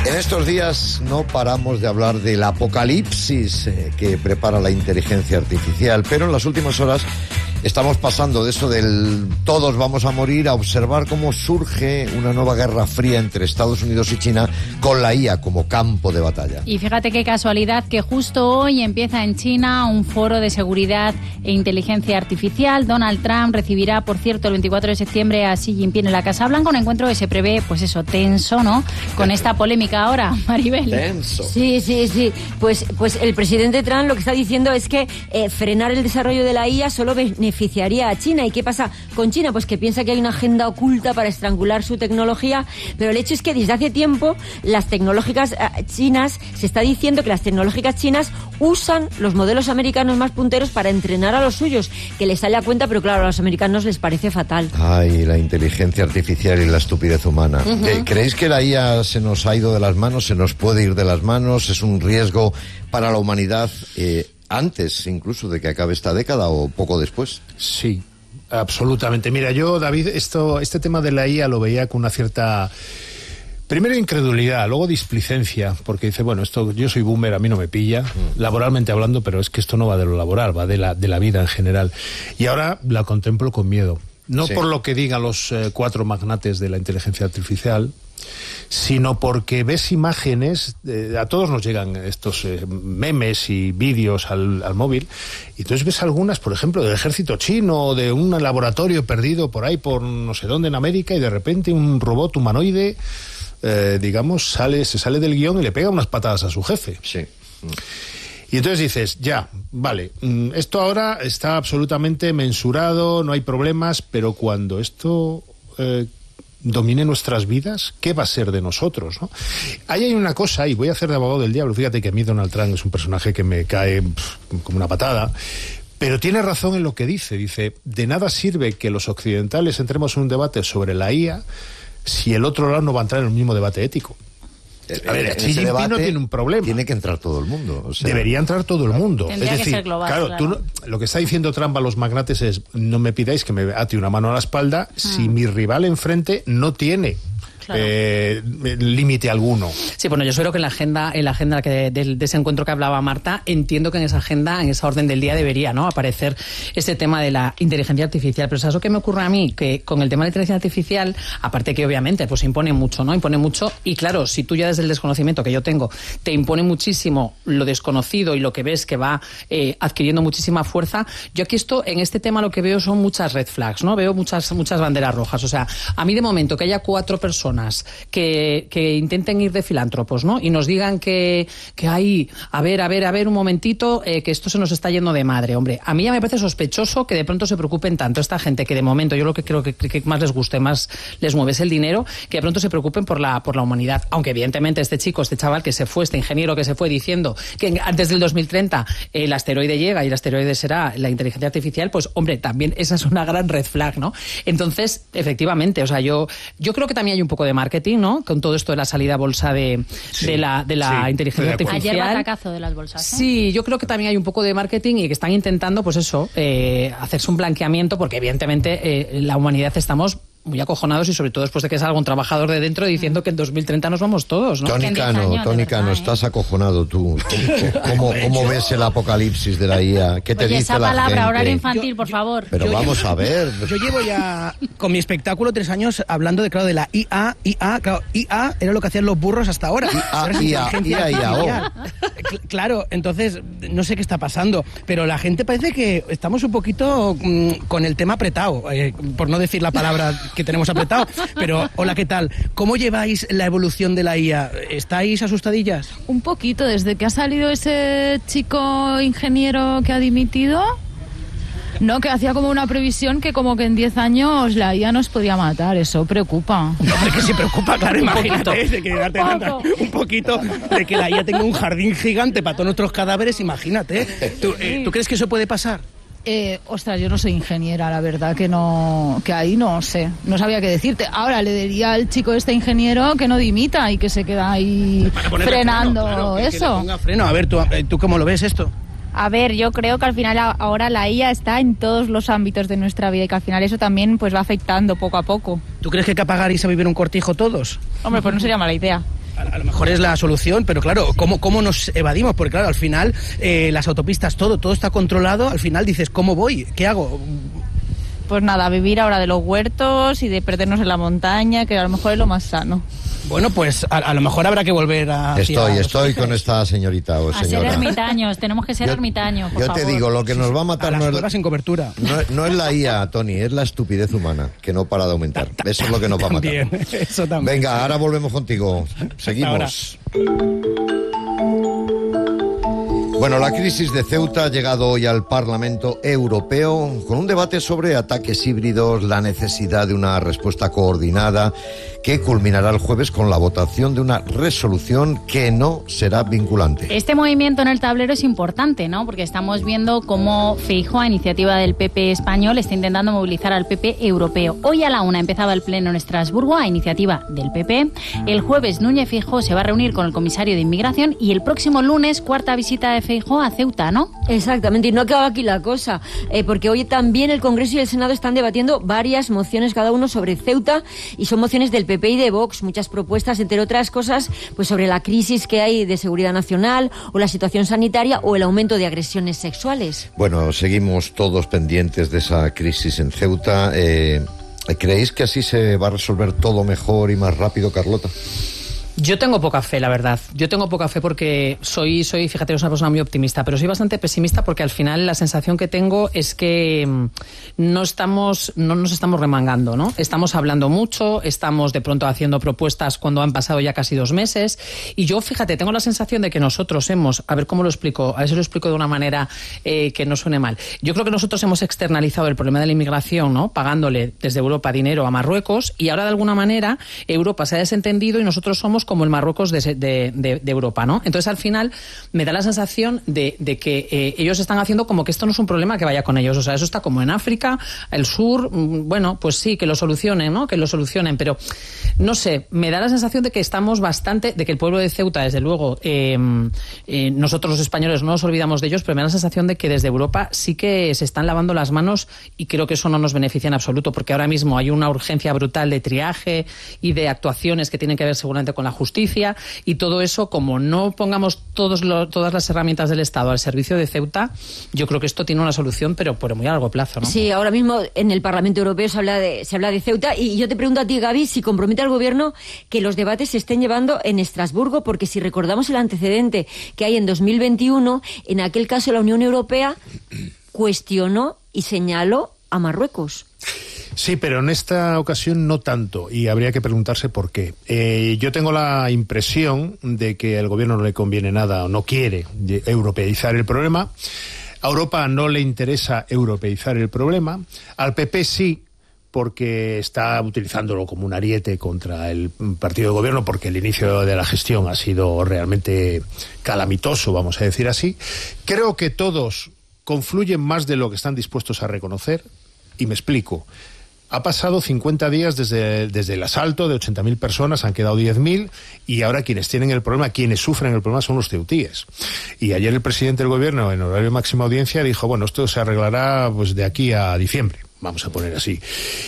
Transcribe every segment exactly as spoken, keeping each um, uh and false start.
En estos días no paramos de hablar del apocalipsis eh, que prepara la inteligencia artificial, pero en las últimas horas estamos pasando de eso del todos vamos a morir a observar cómo surge una nueva guerra fría entre Estados Unidos y China con la I A como campo de batalla. Y fíjate qué casualidad que justo hoy empieza en China un foro de seguridad e inteligencia artificial. Donald Trump recibirá, por cierto, el veinticuatro de septiembre a Xi Jinping en la Casa Blanca, un encuentro que se prevé, pues eso, tenso, ¿no? Con esta polémica ahora, Maribel. Tenso. Sí, sí, sí. Pues, pues el presidente Trump lo que está diciendo es que eh, frenar el desarrollo de la I A solo beneficiaría a China. ¿Y qué pasa con China? Pues que piensa que hay una agenda oculta para estrangular su tecnología, pero el hecho es que desde hace tiempo las tecnológicas eh, chinas, se está diciendo que las tecnológicas chinas usan los modelos americanos más punteros para entrenar a los suyos, que les sale a cuenta, pero claro, a los americanos les parece fatal. Ay, la inteligencia artificial y la estupidez humana. Uh-huh. ¿Creéis que la I A se nos ha ido de las manos, se nos puede ir de las manos? ¿Es un riesgo para la humanidad eh, antes incluso de que acabe esta década o poco después? Sí, absolutamente. Mira, yo, David, esto, este tema de la I A lo veía con una cierta... Primero incredulidad, luego displicencia, porque dice, bueno, esto yo soy boomer, a mí no me pilla, mm. laboralmente hablando, pero es que esto no va de lo laboral, va de la, de la vida en general. Y ahora la contemplo con miedo. No sí. por lo que digan los eh, cuatro magnates de la inteligencia artificial, sino porque ves imágenes, eh, a todos nos llegan estos eh, memes y vídeos al, al móvil, y entonces ves algunas, por ejemplo, del ejército chino o de un laboratorio perdido por ahí, por no sé dónde en América, y de repente un robot humanoide, eh, digamos, sale, se sale del guión y le pega unas patadas a su jefe. Sí. Y entonces dices, ya, vale, esto ahora está absolutamente mensurado, no hay problemas, pero cuando esto eh, domine nuestras vidas, ¿qué va a ser de nosotros, ¿no? Ahí hay una cosa, y voy a hacer de abogado del diablo, fíjate que a mí Donald Trump es un personaje que me cae pff, como una patada, pero tiene razón en lo que dice, dice, de nada sirve que los occidentales entremos en un debate sobre la I A si el otro lado no va a entrar en el mismo debate ético. A ver, Xi Jinping no tiene un problema. Tiene que entrar todo el mundo. O sea, debería entrar todo el mundo. Tendría es decir, que ser global, claro, claro. Tú no, lo que está diciendo Trump a los magnates es, no me pidáis que me ate una mano a la espalda ah. si mi rival enfrente no tiene claro. eh, límite alguno. Sí, bueno, yo creo que en la agenda, en la agenda que, de, de ese encuentro que hablaba Marta, entiendo que en esa agenda, en esa orden del día debería, ¿no?, aparecer ese tema de la inteligencia artificial. Pero ¿sabes lo que me ocurre a mí? Que con el tema de la inteligencia artificial, aparte que obviamente pues impone mucho, ¿no? Impone mucho, y claro, si tú ya desde el desconocimiento que yo tengo te impone muchísimo lo desconocido y lo que ves que va eh, adquiriendo muchísima fuerza, yo aquí esto, en este tema lo que veo son muchas red flags, ¿no? Veo muchas, muchas banderas rojas. O sea, a mí de momento que haya cuatro personas que, que intenten ir de filántropos, ¿no?, y nos digan que, que hay, a ver, a ver, a ver, un momentito, eh, que esto se nos está yendo de madre. Hombre, a mí ya me parece sospechoso que de pronto se preocupen tanto esta gente que de momento, yo lo que creo que, que más les guste, más les mueve es el dinero, que de pronto se preocupen por la, por la humanidad. Aunque evidentemente este chico, este chaval que se fue, este ingeniero que se fue diciendo que antes del dos mil treinta eh, el asteroide llega y el asteroide será la inteligencia artificial, pues hombre, también esa es una gran red flag, ¿no? Entonces, efectivamente, o sea, yo, yo creo que también hay un poco de marketing, ¿no?, con todo esto de la salida a bolsa de, sí, de la, de la sí, inteligencia artificial. Ayer batacazo de las bolsas, ¿eh? Sí, yo creo que también hay un poco de marketing y que están intentando, pues eso, eh, hacerse un blanqueamiento, porque evidentemente eh, la humanidad estamos muy acojonados, y sobre todo después de que salga un trabajador de dentro diciendo que en dos mil treinta nos vamos todos, ¿no? Tony Cano, Tony Cano, estás acojonado tú. ¿Cómo, cómo ves el apocalipsis de la I A? ¿Qué te Oye, dice esa la palabra, gente? horario infantil, yo, por yo, favor. Pero yo vamos llevo, a ver. Yo llevo ya con mi espectáculo tres años hablando de, claro, de la I A, I A, claro, I A era lo que hacían los burros hasta ahora. I A, I A, I A, I A, O. Claro, entonces, no sé qué está pasando, pero la gente parece que estamos un poquito mmm, con el tema apretado, eh, por no decir la palabra que tenemos apretado, pero hola, ¿qué tal? ¿Cómo lleváis la evolución de la I A? ¿Estáis asustadillas? Un poquito, desde que ha salido ese chico ingeniero que ha dimitido, no, que hacía como una previsión que como que en diez años la I A nos podía matar. Eso preocupa. No, hombre, que sí preocupa, claro, imagínate, de que darte cuenta, un poquito de que la I A tenga un jardín gigante para todos nuestros cadáveres, imagínate. ¿Tú, eh, ¿tú crees que eso puede pasar? Eh, ostras, yo no soy ingeniera, la verdad que no, que ahí no sé, no sabía qué decirte. Ahora le diría al chico este ingeniero que no dimita y que se queda ahí frenando freno, claro, que, eso. Que le ponga freno. A ver, ¿tú, ¿tú cómo lo ves esto? A ver, yo creo que al final ahora la I A está en todos los ámbitos de nuestra vida y que al final eso también pues va afectando poco a poco. ¿Tú crees que hay que apagar y irse a vivir un cortijo todos? Hombre, pues no sería mala idea. A, a lo mejor es la solución, pero claro, ¿cómo, cómo nos evadimos? Porque claro, al final eh, las autopistas, todo, todo está controlado, al final dices, ¿cómo voy? ¿Qué hago? Pues nada, vivir ahora de los huertos y de perdernos en la montaña, que a lo mejor es lo más sano. Bueno, pues a, a lo mejor habrá que volver a... Estoy, estoy con esta señorita o A señora. ser ermitaños, tenemos que ser Yo- ermitaños, por Yo favor. te digo, lo que nos va a matar A las no es, cuevas sin cobertura. no, no es la I A, Tony, es la estupidez humana, que no para de aumentar. Eso es lo que nos va a matar. También, eso también. Venga, ahora volvemos contigo. ahora. Seguimos. Bueno, la crisis de Ceuta ha llegado hoy al Parlamento Europeo con un debate sobre ataques híbridos, la necesidad de una respuesta coordinada que culminará el jueves con la votación de una resolución que no será vinculante. Este movimiento en el tablero es importante, ¿no? Porque estamos viendo cómo Feijóo, a iniciativa del P P español, está intentando movilizar al P P europeo. Hoy a la una empezaba el pleno en Estrasburgo a iniciativa del P P. El jueves Núñez Feijóo se va a reunir con el comisario de Inmigración y el próximo lunes cuarta visita de Feijóo a Ceuta, ¿no? Exactamente, y no acaba aquí la cosa, eh, porque hoy también el Congreso y el Senado están debatiendo varias mociones cada uno sobre Ceuta, y son mociones del P P y de Vox, muchas propuestas, entre otras cosas, pues sobre la crisis que hay de seguridad nacional, o la situación sanitaria, o el aumento de agresiones sexuales. Bueno, seguimos todos pendientes de esa crisis en Ceuta. Eh, ¿Creéis que así se va a resolver todo mejor y más rápido, Carlota? Yo tengo poca fe, la verdad. Yo tengo poca fe porque soy, soy, fíjate, soy una persona muy optimista, pero soy bastante pesimista porque al final la sensación que tengo es que no estamos, no nos estamos remangando, ¿no? Estamos hablando mucho, estamos de pronto haciendo propuestas cuando han pasado ya casi dos meses, y yo, fíjate, tengo la sensación de que nosotros hemos, a ver cómo lo explico, a ver si lo explico de una manera eh, que no suene mal. Yo creo que nosotros hemos externalizado el problema de la inmigración, ¿no? Pagándole desde Europa dinero a Marruecos, y ahora de alguna manera Europa se ha desentendido y nosotros somos como el Marruecos de, de, de, de Europa, ¿no? Entonces, al final, me da la sensación de, de que eh, ellos están haciendo como que esto no es un problema que vaya con ellos. O sea, eso está como en África, el sur, bueno, pues sí, que lo solucionen, ¿no? Que lo solucionen, pero no sé, me da la sensación de que estamos bastante, de que el pueblo de Ceuta, desde luego, eh, eh, nosotros los españoles no nos olvidamos de ellos, pero me da la sensación de que desde Europa sí que se están lavando las manos, y creo que eso no nos beneficia en absoluto, porque ahora mismo hay una urgencia brutal de triaje y de actuaciones que tienen que ver seguramente con la justicia, y todo eso, como no pongamos todos lo, todas las herramientas del Estado al servicio de Ceuta, yo creo que esto tiene una solución, pero por muy a largo plazo, ¿no? Sí, ahora mismo en el Parlamento Europeo se habla de, se habla de Ceuta, y yo te pregunto a ti, Gaby, si compromete al Gobierno que los debates se estén llevando en Estrasburgo, porque si recordamos el antecedente que hay en dos mil veintiuno, en aquel caso la Unión Europea cuestionó y señaló a Marruecos. Sí, pero en esta ocasión no tanto, y habría que preguntarse por qué. Eh, yo tengo la impresión de que al gobierno no le conviene nada, o no quiere europeizar el problema. A Europa no le interesa europeizar el problema. Al P P sí, porque está utilizándolo como un ariete contra el partido de gobierno, porque el inicio de la gestión ha sido realmente calamitoso, vamos a decir así. Creo que todos confluyen más de lo que están dispuestos a reconocer, y me explico. Ha pasado cincuenta días desde, desde el asalto de ochenta mil personas, han quedado diez mil, y ahora quienes tienen el problema, quienes sufren el problema son los ceutíes. Y ayer el presidente del gobierno, en horario de máxima audiencia, dijo, bueno, esto se arreglará pues de aquí a diciembre, vamos a poner así.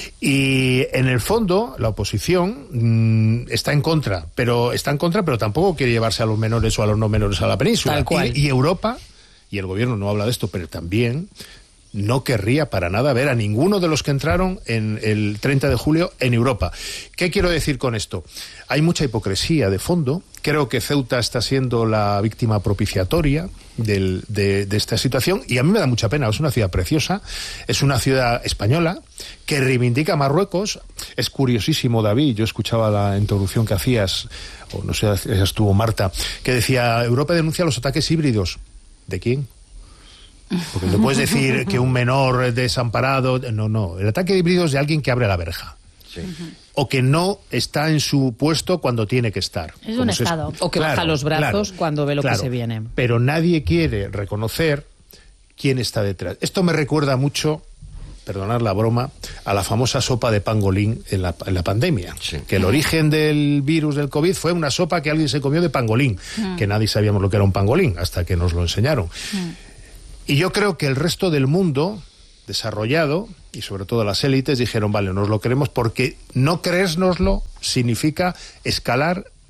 Y en el fondo, la oposición mmm, está en contra, pero está en contra, pero tampoco quiere llevarse a los menores o a los no menores a la península. Tal cual. Y, y Europa, y el gobierno no habla de esto, pero también no querría para nada ver a ninguno de los que entraron en el treinta de julio en Europa. ¿Qué quiero decir con esto? Hay mucha hipocresía de fondo. Creo que Ceuta está siendo la víctima propiciatoria del, de, de esta situación, y a mí me da mucha pena. Es una ciudad preciosa, es una ciudad española que reivindica a Marruecos. Es curiosísimo, David, yo escuchaba la introducción que hacías, o no sé si estuvo Marta, que decía, Europa denuncia los ataques híbridos. ¿De quién? Porque no puedes decir que un menor desamparado... No, no. El ataque híbrido es de alguien que abre la verja. Sí. O que no está en su puesto cuando tiene que estar. Es un se... estado. O que claro, baja los brazos claro, cuando ve lo claro, que se viene. Pero nadie quiere reconocer quién está detrás. Esto me recuerda mucho, perdonad la broma, a la famosa sopa de pangolín en la, en la pandemia. Sí. Que el origen del virus del COVID fue una sopa que alguien se comió de pangolín. Mm. Que nadie sabíamos lo que era un pangolín hasta que nos lo enseñaron. Mm. Y yo creo que el resto del mundo desarrollado, y sobre todo las élites, dijeron, vale, nos lo creemos, porque no creérnoslo significa escalar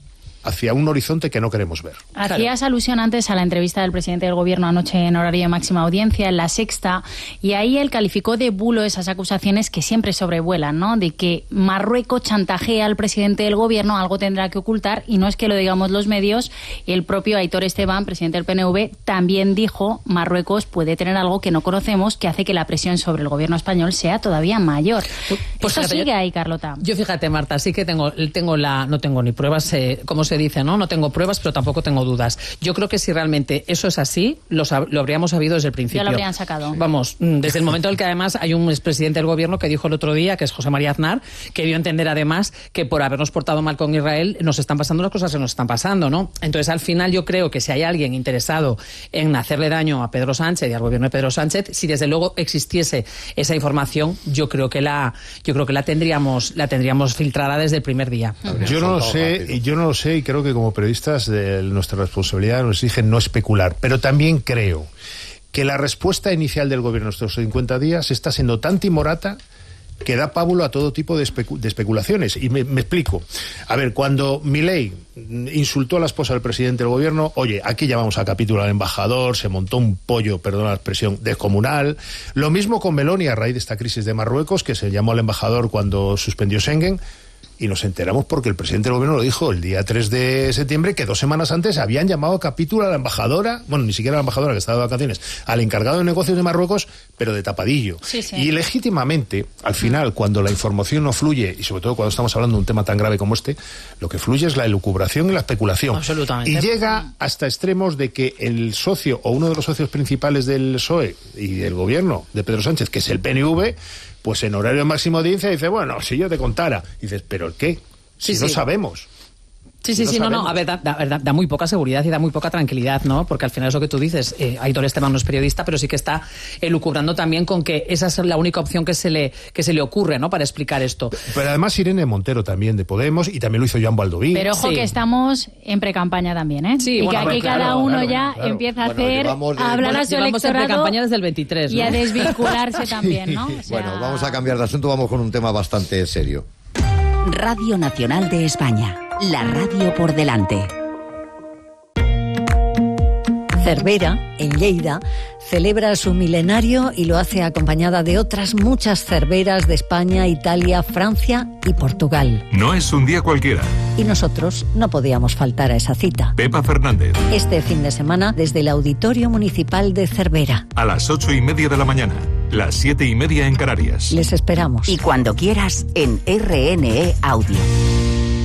hacia un horizonte que no queremos ver. Hacías claro. alusión antes a la entrevista del presidente del Gobierno anoche en horario de máxima audiencia, en La Sexta, y ahí él calificó de bulo esas acusaciones que siempre sobrevuelan, ¿no? De que Marruecos chantajea al presidente del Gobierno, algo tendrá que ocultar, y no es que lo digamos los medios, el propio Aitor Esteban, presidente del P N V, también dijo Marruecos puede tener algo que no conocemos que hace que la presión sobre el Gobierno español sea todavía mayor. Pues, pues ¿Esto fíjate, sigue yo, ahí, Carlota? Yo fíjate, Marta, sí que tengo, tengo la, no tengo ni pruebas, eh, como se dice, ¿no? No tengo pruebas, pero tampoco tengo dudas. Yo creo que si realmente eso es así, lo, lo habríamos sabido desde el principio. Ya lo habrían sacado. Vamos, desde el momento en el que además hay un expresidente del Gobierno que dijo el otro día, que es José María Aznar, que dio a entender además que por habernos portado mal con Israel nos están pasando las cosas que nos están pasando, ¿no? Entonces, al final yo creo que si hay alguien interesado en hacerle daño a Pedro Sánchez y al Gobierno de Pedro Sánchez, si desde luego existiese esa información, yo creo que la, yo creo que la tendríamos, la tendríamos filtrada desde el primer día. Yo no lo sé, y yo no lo sé, y creo que como periodistas de nuestra responsabilidad nos exige no especular, pero también creo que la respuesta inicial del Gobierno estos cincuenta días está siendo tan timorata que da pábulo a todo tipo de, especu de especulaciones. Y me, me explico. A ver, cuando Milei insultó a la esposa del presidente del Gobierno, oye, aquí llamamos a capítulo al embajador, se montó un pollo, perdona la expresión, descomunal. Lo mismo con Meloni a raíz de esta crisis de Marruecos, que se llamó al embajador cuando suspendió Schengen. Y nos enteramos porque el presidente del Gobierno lo dijo el día tres de septiembre, que dos semanas antes habían llamado a capítulo a la embajadora, bueno, ni siquiera a la embajadora que estaba de vacaciones, al encargado de negocios de Marruecos, pero de tapadillo. Sí, sí. Y legítimamente, al final, mm. cuando la información no fluye, y sobre todo cuando estamos hablando de un tema tan grave como este, lo que fluye es la elucubración y la especulación. Absolutamente. Y llega hasta extremos de que el socio, o uno de los socios principales del P S O E y del Gobierno de Pedro Sánchez, que es el P N V, pues en horario de máxima audiencia dice, bueno, si yo te contara. Y dices, ¿pero el qué? Si sí, no sí. sabemos. Sí, sí, no sí, sabemos. no, no, a ver, da, da, da muy poca seguridad y da muy poca tranquilidad, ¿no? Porque al final es lo que tú dices, eh, Aitor Esteban no es periodista, pero sí que está elucubrando también con que esa es la única opción que se le que se le ocurre, ¿no? Para explicar esto. Pero además Irene Montero también de Podemos, y también lo hizo Joan Baldoví. Pero ojo sí. que estamos en precampaña también, ¿eh? Sí, y bueno, que aquí claro, cada uno claro, ya claro. empieza a bueno, hacer, de... a hablar bueno, a su electorado. en precampaña desde el veintitrés, ¿no? Y a desvincularse también, ¿no? O sea... Bueno, vamos a cambiar de asunto, vamos con un tema bastante serio. Radio Nacional de España, la radio por delante. Cervera, en Lleida, celebra su milenario y lo hace acompañada de otras muchas cerveras de España, Italia, Francia y Portugal. No es un día cualquiera. Y nosotros no podíamos faltar a esa cita. Pepa Fernández. Este fin de semana desde el Auditorio Municipal de Cervera. A las ocho y media de la mañana, las siete y media en Canarias. Les esperamos. Y cuando quieras en R N E Audio.